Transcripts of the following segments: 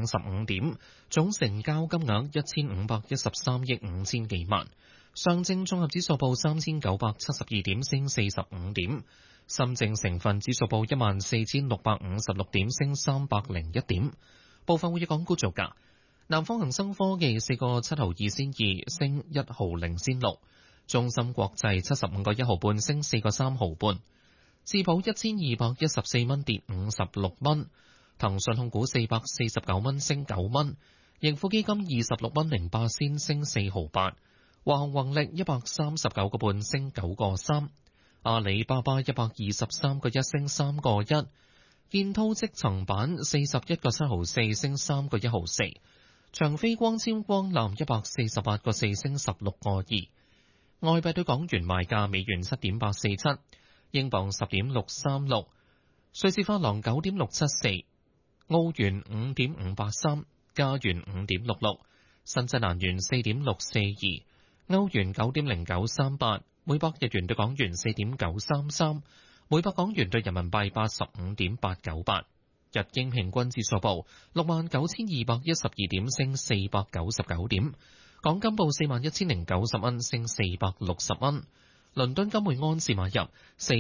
55點，總成交金額1513億5千幾萬。上證綜合指數報3972點，升45點。深證成分指數報14656點，升301點。部分匯港股造價：南方恒生科技4個7毫2仙2，升1毫0仙6；中芯國際75個1毫半，升4個3毫半；智保1214蚊，跌56蚊；騰訊控股449蚊，升9蚊；盈富基金26蚊08仙，升4毫8；華虹宏力139個半，升9個3；阿里巴巴123個1，升3個1；建滔積層板41個7毫4，升3個1毫4；長飛光纖光纜148個4，升16個2。外幣對港元賣價：美元7.847，英鎊10.636，瑞士法郎9.674，澳元5.583，加元5.66，新西蘭元4.642，歐元9.0938，每百日元對港元4.933，每百港元對人民幣85.898。日經平均指數報69,212點，升499點。港金報41,090蚊，升460蚊。倫敦金每安士買入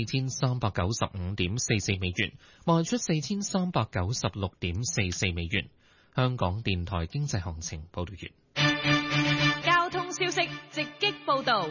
4395.44美元，賣出4396.44美元。香港電台經濟行情報道完。 交通消息直擊報道。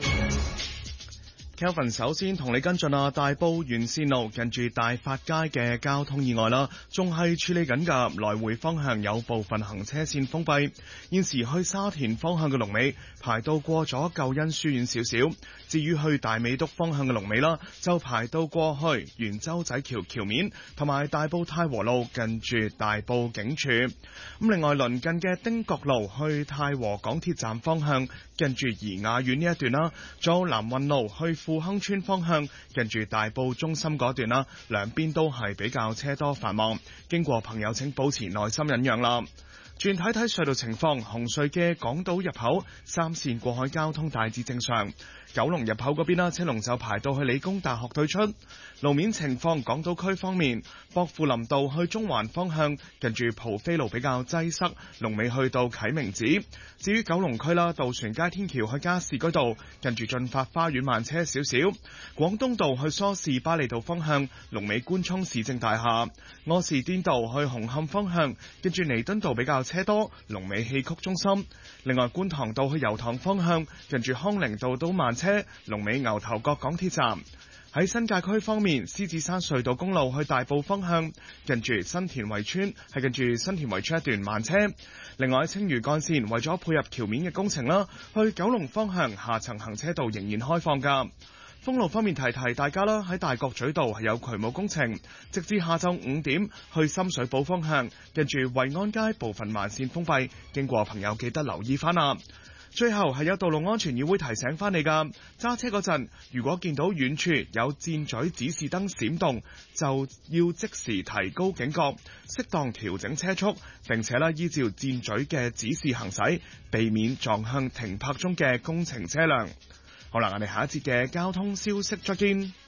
Kelvin 首先同你跟進大埔沿線路近住大發街嘅交通意外啦，仲係處理緊㗎，來回方向有部分行車線封閉。現時去沙田方向嘅龍尾排到過咗救恩書院少少，至於去大美督方向嘅龍尾啦，就排到過去元洲仔橋橋面同埋大埔太和路近住大埔警署。咁另外鄰近嘅汀角路去太和港鐵站方向近住怡雅苑呢一段啦，仲有南運路去富亨村方向近住大埔中心嗰段啦，兩邊都係比較車多繁忙，經過朋友請保持耐心忍讓啦。轉睇睇隧道情況，紅隧嘅港島入口三線過海交通大致正常，九龍入口嗰邊啦，車龍就排到去理工大學對出。路面情況，港島區方面，薄扶林道去中環方向近住蒲飛路比較擠塞，龍尾去到啟明寺。至於九龍區啦，渡船街天橋去加士居道近住駿發花園慢車少少。廣東道去梳士巴利道方向龍尾官涌市政大廈。柯士甸道去紅磡方向近住彌敦道比較車多，龍尾戲曲中心。另外觀塘道去油塘方向近住康寧道都慢車，龍尾牛頭角港鐵站。喺新界區方面，獅子山隧道公路去大埔方向近住新田圍村係近住新田圍村一段慢車。另外喺青嶼幹線為咗配合橋面嘅工程啦，去九龍方向下層行車道仍然開放㗎。封路方面提提大家啦，喺大角咀道係有渠務工程，直至下晝5點去深水埗方向近住惠安街部分慢線封閉，經過朋友記得留意返啦。最後係有道路安全議會提醒翻你噶，揸車嗰陣如果見到遠處有箭嘴指示燈閃動，就要即時提高警覺，適當調整車速，並且依照箭嘴嘅指示行駛，避免撞向停泊中嘅工程車輛。好啦，我哋下一節嘅交通消息再見。